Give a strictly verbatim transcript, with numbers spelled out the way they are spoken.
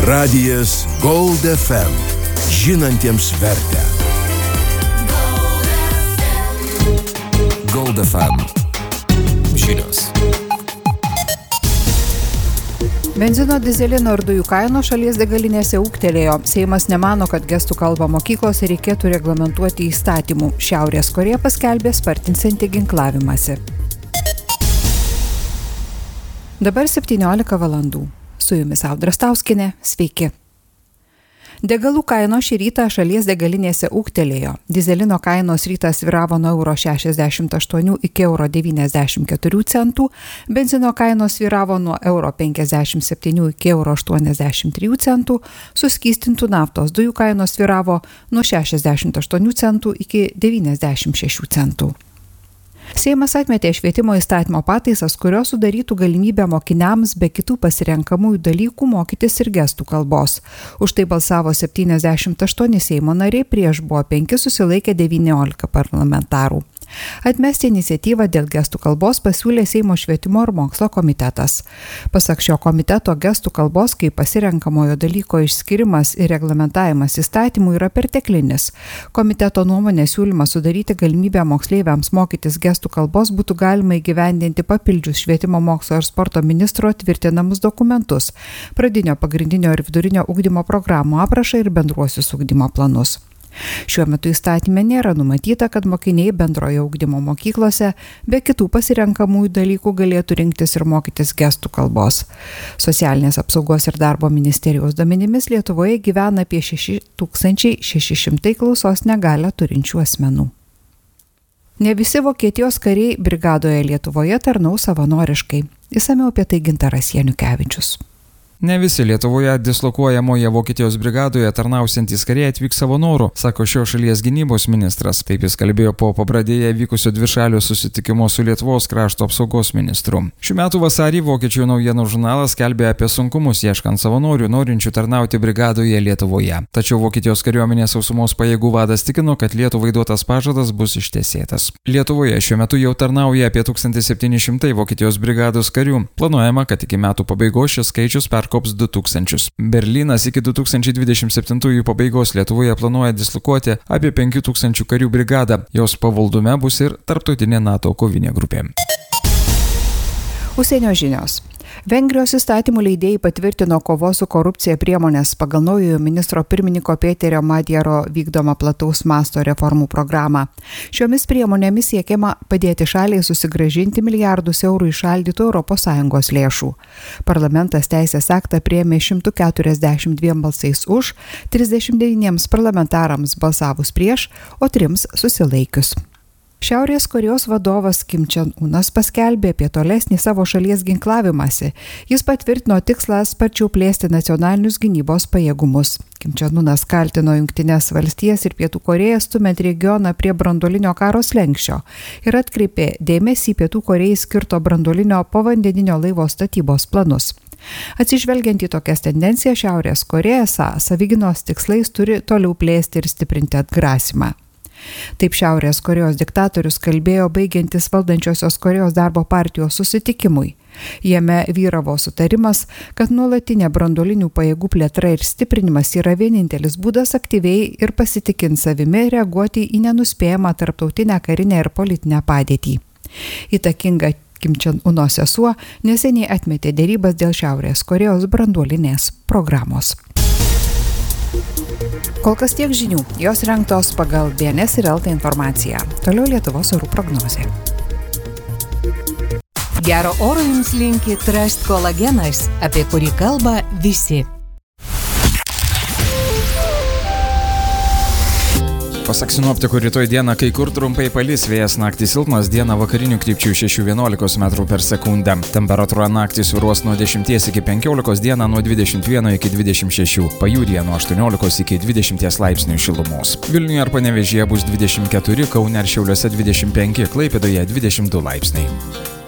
Radijas Gold F M. Žinantiems vertę. Gold F M. Žinios. Benzino, dyzelino ir dujų kainos šalies degalinėse ūgtelėjo. Seimas nemano, kad gestų kalbą mokyklose reikėtų reglamentuoti įstatymų. Šiaurės Korėja paskelbė spartinsianti ginklavimąsi. Dabar septyniolika valandų. Su jumis Audra Stauskienė. Sveiki. Degalų kainos šį rytą šalies degalinėse ūgtelėjo. Dyzelino kainos rytą svyravo nuo euro šešiasdešimt aštuonių iki euro devyniasdešimt keturių centų, benzino kainos svyravo nuo euro penkiasdešimt septynių iki euro aštuoniasdešimt trijų centų, suskystintų naftos dujų kainos svyravo nuo šešiasdešimt aštuonių centų iki devyniasdešimt šešių centų. Seimas atmetė švietimo įstatymo pataisas, kurios sudarytų galimybę mokiniams be kitų pasirenkamųjų dalykų mokytis ir gestų kalbos. Už tai balsavo septyniasdešimt aštuoni Seimo nariai, prieš buvo penki, susilaikė devyniolika parlamentarų. Atmesti iniciatyvą dėl gestų kalbos pasiūlė Seimo švietimo ir mokslo komitetas. Pasak šio komiteto, gestų kalbos kaip pasirenkamojo dalyko išskirimas ir reglamentavimas įstatymų yra perteklinis. Komiteto nuomonė siūlymas sudaryti galimybę moksleiviams mokytis gestų kalbos būtų galima įgyvendinti papildžius švietimo mokslo ir sporto ministro tvirtinamus dokumentus, pradinio, pagrindinio ir vidurinio ugdymo programų aprašą ir bendruosius ugdymo planus. Šiuo metu įstatyme nėra numatyta, kad mokiniai bendrojo ugdymo mokyklose be kitų pasirenkamųjų dalykų galėtų rinktis ir mokytis gestų kalbos. Socialinės apsaugos ir darbo ministerijos duomenimis Lietuvoje gyvena apie šeši tūkstančiai šeši šimtai klausos negalią turinčių asmenų. Ne visi Vokietijos kariai brigadoje Lietuvoje tarnaus savanoriškai. Išsamiau apie tai Gintaras Janukevičius. Ne visi Lietuvoje dislokuojamoje Vokietijos brigadoje tarnausintys kariai atvyks savo noru, sako šios šalies gynybos ministras. Taip jis kalbėjo po Pabradėje vykusio dvišalio susitikimo su Lietuvos krašto apsaugos ministru. Šių metų vasarį Vokiečių naujienų žurnalas skelbė apie sunkumus ieškant savanorių norinčių tarnauti brigadoje Lietuvoje. Tačiau Vokietijos kariuomenės sausumos pajėgų vadas tikino, kad Lietuvai duotas pažadas bus ištesėtas. Lietuvoje šiuo metu jau tarnauja apie tūkstantis septyni šimtai Vokietijos brigados karių. Planuojama, kad iki metų pabaigos šis skaičius per kops du tūkstančius. Berlynas iki du tūkstančiai dvidešimt septintųjų pabaigos Lietuvoje planuoja dislokuoti apie penkių tūkstančių karių brigadą. Jos pavaldume bus ir tarptautinė NATO kovinė grupė. Užsienio žinios. Vengrijos įstatymų leidėjai patvirtino kovos su korupcija priemonės pagal naujojo ministro pirmininko Peterio Madjaro vykdomą plataus masto reformų programą. Šiomis priemonėmis siekiama padėti šaliai susigrąžinti milijardus eurų įšaldytų Europos Sąjungos lėšų. Parlamentas teisės aktą priėmė šimtu keturiasdešimt dviem balsais už, trisdešimt devyniems parlamentarams balsavus prieš, o trims susilaikius. Šiaurės Korėjos vadovas Kim Čion Unas paskelbė apie tolesnį savo šalies ginklavimąsi. Jis patvirtino tikslą sparčiau plėsti nacionalinius gynybos pajėgumus. Kim Čion Unas kaltino Jungtines valstijas ir Pietų Korėją stumiant regioną prie branduolinio karo slenksčio ir atkreipė dėmesį į Pietų Korėjai skirto branduolinio povandeninio laivo statybos planus. Atsižvelgiant į tokias tendencijas, Šiaurės Korėja savigynos tikslais turi toliau plėsti ir stiprinti atgrasymą. Taip Šiaurės Korėjos diktatorius kalbėjo baigiantis valdančiosios Korėjos darbo partijos susitikimui. Jame vyravo sutarimas, kad nuolatinė branduolinių pajėgų plėtra ir stiprinimas yra vienintelis būdas aktyviai ir pasitikint savimi reaguoti į nenuspėjamą tarptautinę karinę ir politinę padėtį. Įtakinga Kim Čion Uno sesuo neseniai atmetė derybas dėl Šiaurės Korėjos branduolinės programos. Kol kas tiek žinių, jos rengtos pagal B N S ir L T informaciją. Toliau Lietuvos orų prognozė. Gero oro jums linki Trust kolagenas, apie kurį kalba visi. Pasak sinoptikų, rytoj dieną kai kur trumpai palis, vėjas naktį silpnas, dieną vakarinių krypčių šeši vienuolika metrų per sekundę. Temperatūra naktį svyruos nuo dešimties iki penkiolikos, dieną nuo dvidešimt vieno iki dvidešimt šešių, pajūryje nuo aštuoniolikos iki dvidešimt laipsnių šilumos. Vilniuje ar Panevėžyje bus dvidešimt keturi, Kaune ir Šiauliuose dvidešimt penki, Klaipėdoje dvidešimt du laipsniai.